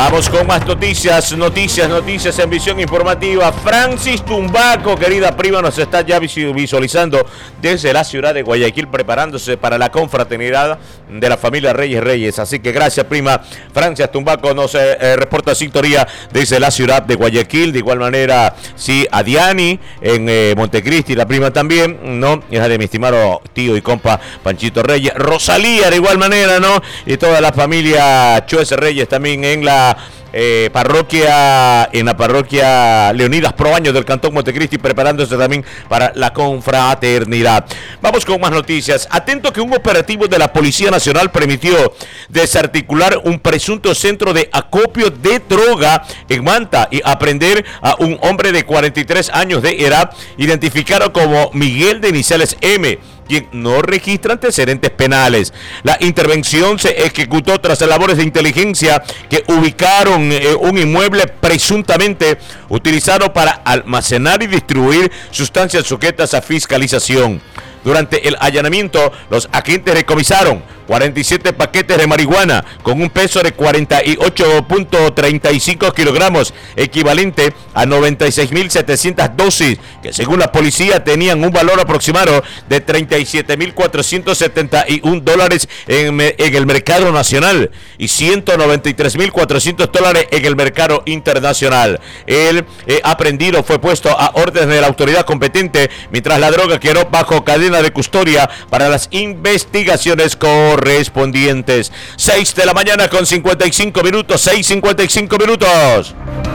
Vamos con más noticias en Visión Informativa. Francis Tumbaco, querida prima, nos está ya visualizando desde la ciudad de Guayaquil, preparándose para la confraternidad de la familia Reyes. Así que gracias, prima. Francis Tumbaco nos reporta sintonía desde la ciudad de Guayaquil. De igual manera, sí, a Diani en Montecristi, la prima también, ¿no? Hija de mi estimado tío y compa Panchito Reyes. Rosalía, de igual manera, ¿no? Y toda la familia Choes Reyes también en la parroquia Leonidas Proaño del Cantón Montecristi, preparándose también para la confraternidad. Vamos con más noticias. Atento que un operativo de la Policía Nacional permitió desarticular un presunto centro de acopio de droga en Manta y aprender a un hombre de 43 años de edad, identificado como Miguel de iniciales M, quien no registra antecedentes penales. La intervención se ejecutó tras labores de inteligencia que ubicaron un inmueble presuntamente utilizado para almacenar y distribuir sustancias sujetas a fiscalización. Durante el allanamiento, los agentes decomisaron 47 paquetes de marihuana con un peso de 48.35 kilogramos, equivalente a 96.700 dosis, que según la policía tenían un valor aproximado de $37.471 en el mercado nacional y $193.400 en el mercado internacional. El aprendido fue puesto a órdenes de la autoridad competente, mientras la droga quedó bajo cadena de custodia para las investigaciones correspondientes. 6 de la mañana con 55 minutos, 6:55 minutos.